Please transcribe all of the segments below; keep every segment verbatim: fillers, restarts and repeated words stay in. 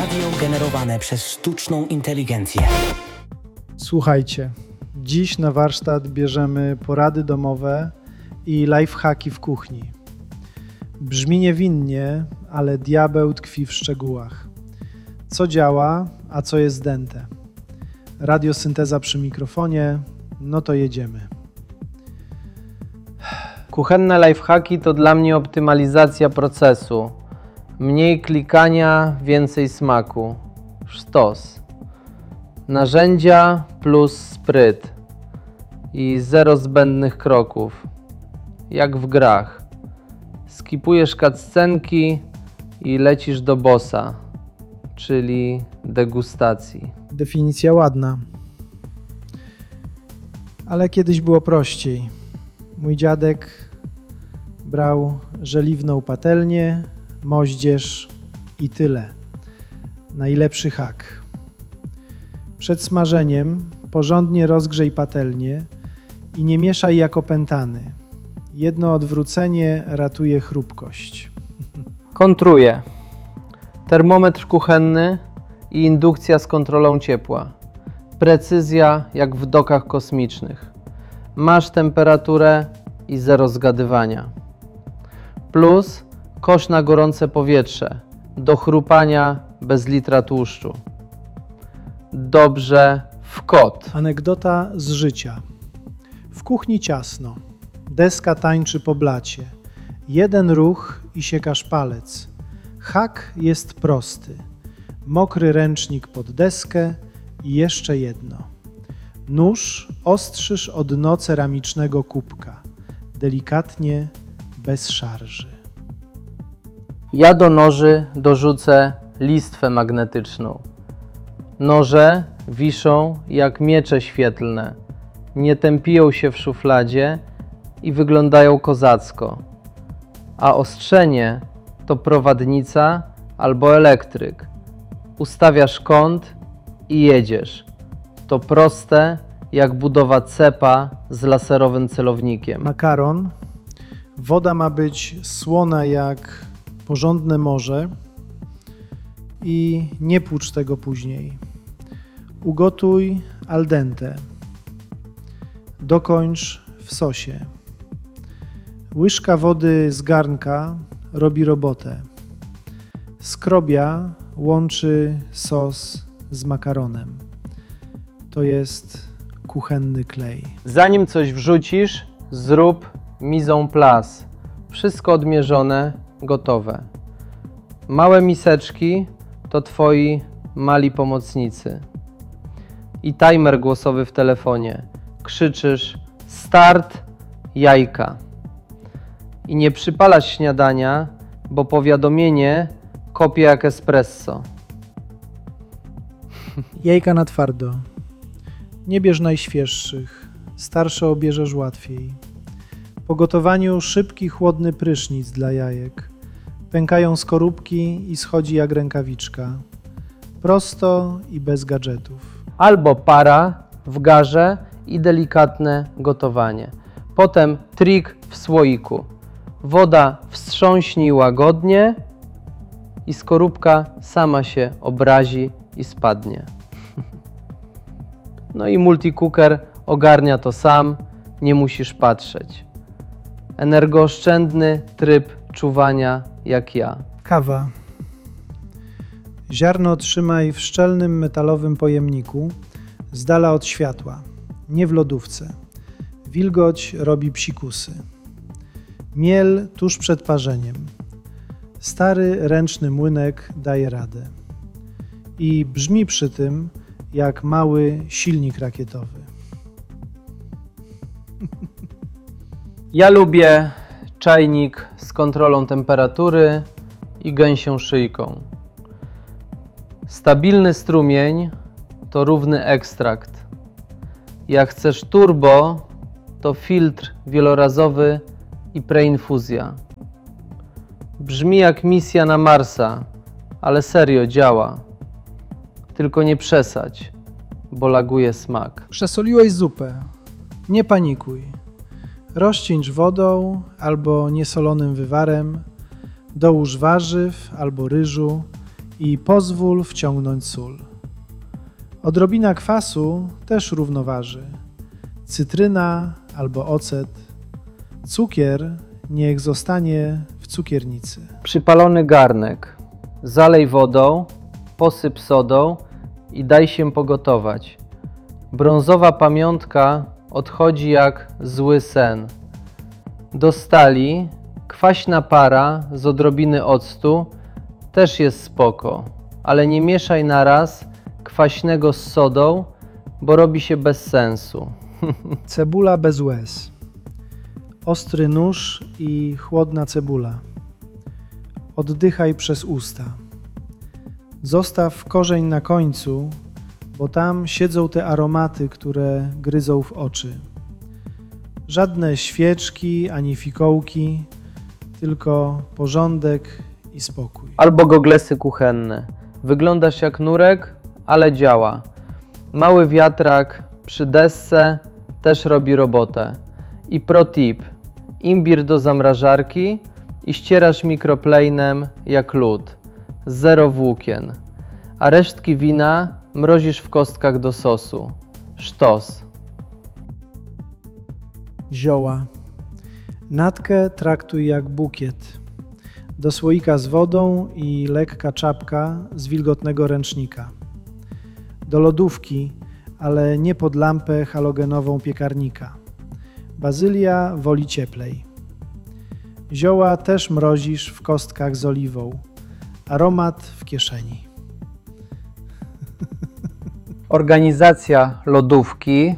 Radio generowane przez sztuczną inteligencję. Słuchajcie, dziś na warsztat bierzemy porady domowe i lifehacki w kuchni. Brzmi niewinnie, ale diabeł tkwi w szczegółach. Co działa, a co jest zdęte? Radiosynteza przy mikrofonie, no to jedziemy. Kuchenne lifehacki to dla mnie optymalizacja procesu. Mniej klikania, więcej smaku. Sztos. Narzędzia plus spryt. I zero zbędnych kroków. Jak w grach. Skipujesz cutscenki i lecisz do bossa, czyli degustacji. Definicja ładna. Ale kiedyś było prościej. Mój dziadek brał żeliwną patelnię, moździerz i tyle. Najlepszy hak. Przed smażeniem porządnie rozgrzej patelnię i nie mieszaj jak opętany. Jedno odwrócenie ratuje chrupkość. Kontruję. Termometr kuchenny i indukcja z kontrolą ciepła. Precyzja jak w dokach kosmicznych. Masz temperaturę i zero zgadywania. Plus kosz na gorące powietrze. Do chrupania bez litra tłuszczu. Dobrze w kot. Anegdota z życia. W kuchni ciasno. Deska tańczy po blacie. Jeden ruch i siekasz palec. Hak jest prosty. Mokry ręcznik pod deskę i jeszcze jedno. Nóż ostrzysz o dno ceramicznego kubka. Delikatnie, bez szarży. Ja do noży dorzucę listwę magnetyczną. Noże wiszą jak miecze świetlne. Nie tępiją się w szufladzie i wyglądają kozacko. A ostrzenie to prowadnica albo elektryk. Ustawiasz kąt i jedziesz. To proste jak budowa cepa z laserowym celownikiem. Makaron. Woda ma być słona jak porządne morze i nie płucz tego później. Ugotuj al dente. Dokończ w sosie. Łyżka wody z garnka robi robotę. Skrobia łączy sos z makaronem. To jest kuchenny klej. Zanim coś wrzucisz, zrób mise en place. Wszystko odmierzone, gotowe. Małe miseczki to twoi mali pomocnicy. I timer głosowy w telefonie. Krzyczysz start, jajka. I nie przypalasz śniadania, bo powiadomienie kopie jak espresso. Jajka na twardo. Nie bierz najświeższych. Starsze obierzesz łatwiej. Po gotowaniu szybki, chłodny prysznic dla jajek. Pękają skorupki i schodzi jak rękawiczka. Prosto i bez gadżetów. Albo para w garze i delikatne gotowanie. Potem trik w słoiku. Woda wstrząśnij łagodnie i skorupka sama się obrazi i spadnie. No i multicooker ogarnia to sam, nie musisz patrzeć. Energooszczędny tryb czuwania jak ja. Kawa. Ziarno trzymaj w szczelnym metalowym pojemniku, z dala od światła, nie w lodówce. Wilgoć robi psikusy. Miel tuż przed parzeniem. Stary ręczny młynek daje radę. I brzmi przy tym jak mały silnik rakietowy. Ja lubię czajnik z kontrolą temperatury i gęsią szyjką. Stabilny strumień to równy ekstrakt. Jak chcesz turbo, to filtr wielorazowy i preinfuzja. Brzmi jak misja na Marsa, ale serio działa. Tylko nie przesadź, bo laguje smak. Przesoliłeś zupę. Nie panikuj. Rozcieńcz wodą albo niesolonym wywarem, dołóż warzyw albo ryżu i pozwól wciągnąć sól. Odrobina kwasu też równoważy. Cytryna albo ocet. Cukier niech zostanie w cukiernicy. Przypalony garnek. Zalej wodą, posyp sodą i daj się pogotować. Brązowa pamiątka odchodzi jak zły sen. Do stali kwaśna para z odrobiny octu też jest spoko, ale nie mieszaj naraz kwaśnego z sodą, bo robi się bez sensu. Cebula bez łez. Ostry nóż i chłodna cebula. Oddychaj przez usta. Zostaw korzeń na końcu, bo tam siedzą te aromaty, które gryzą w oczy. Żadne świeczki ani fikołki, tylko porządek i spokój. Albo goglesy kuchenne. Wyglądasz jak nurek, ale działa. Mały wiatrak przy desce też robi robotę. I pro tip. Imbir do zamrażarki i ścierasz mikroplanem jak lód. Zero włókien. A resztki wina mrozisz w kostkach do sosu. Sztos. Zioła. Natkę traktuj jak bukiet. Do słoika z wodą i lekka czapka z wilgotnego ręcznika. Do lodówki, ale nie pod lampę halogenową piekarnika. Bazylia woli cieplej. Zioła też mrozisz w kostkach z oliwą. Aromat w kieszeni. Organizacja lodówki.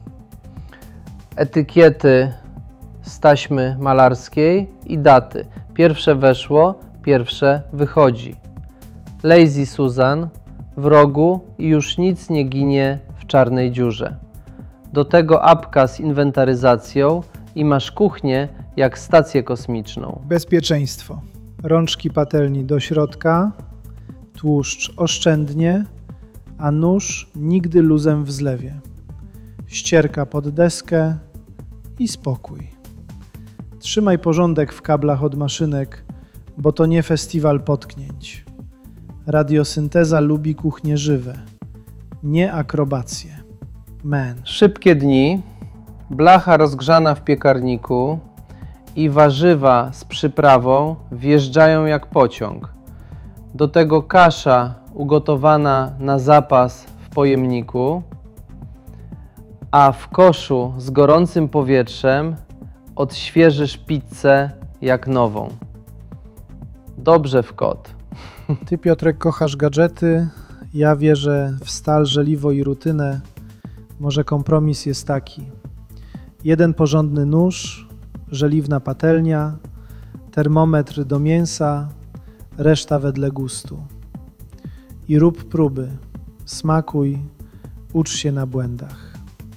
Etykiety z taśmy malarskiej i daty. Pierwsze weszło, pierwsze wychodzi. Lazy Susan w rogu i już nic nie ginie w czarnej dziurze. Do tego apka z inwentaryzacją i masz kuchnię jak stację kosmiczną. Bezpieczeństwo. Rączki patelni do środka, tłuszcz oszczędnie, a nóż nigdy luzem w zlewie. Ścierka pod deskę i spokój. Trzymaj porządek w kablach od maszynek, bo to nie festiwal potknięć. Radiosynteza lubi kuchnie żywe, nie akrobacje. Man. Szybkie dni, blacha rozgrzana w piekarniku i warzywa z przyprawą wjeżdżają jak pociąg. Do tego kasza ugotowana na zapas w pojemniku, a w koszu z gorącym powietrzem odświeżysz pizzę jak nową. Dobrze w kot. Ty, Piotrek, kochasz gadżety, ja wierzę w stal, żeliwo i rutynę. Może kompromis jest taki. Jeden porządny nóż, żeliwna patelnia, termometr do mięsa, reszta wedle gustu. I rób próby, smakuj, ucz się na błędach.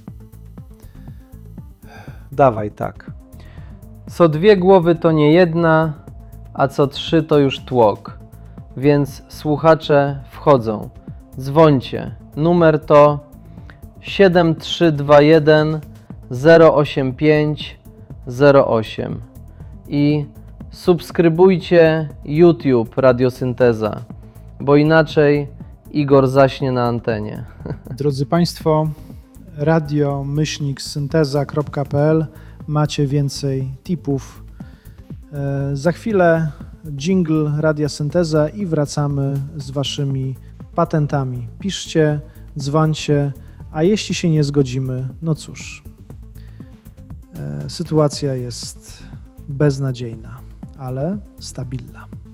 Dawaj tak. Co dwie głowy to nie jedna, a co trzy to już tłok. Więc słuchacze wchodzą. Dzwońcie. Numer to siedem trzy dwa jeden zero osiem pięć zero osiem i subskrybujcie YouTube Radiosynteza, bo inaczej Igor zaśnie na antenie. Drodzy Państwo, radio myślnik synteza kropka p l, macie więcej tipów. E, za chwilę dżingl Radia Synteza i wracamy z Waszymi patentami. Piszcie, dzwońcie, a jeśli się nie zgodzimy, no cóż, e, sytuacja jest beznadziejna, ale stabilna.